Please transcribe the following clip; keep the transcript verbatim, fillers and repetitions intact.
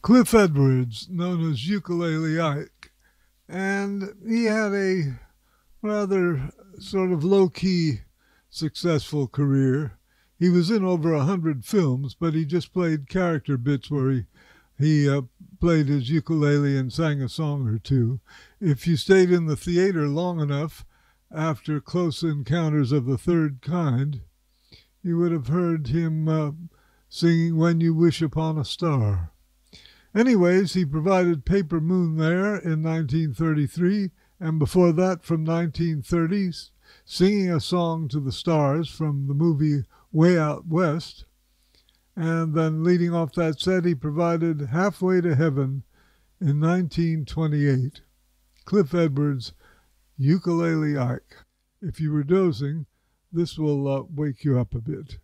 Cliff Edwards, known as Ukulele Ike, and he had a rather sort of low key successful career. He was in over a hundred films, but he just played character bits where he he uh, played his ukulele and sang a song or two. If you stayed in the theater long enough after Close Encounters of the Third Kind, you would have heard him uh, singing When You Wish Upon a Star. Anyways, he provided Paper Moon there in nineteen thirty-three, and before that from nineteen thirties, singing a song to the stars from the movie Way Out West. And then leading off that set, he provided Halfway to Heaven in nineteen twenty-eight. Cliff Edwards, Ukulele Ike. If you were dozing, this will uh, wake you up a bit.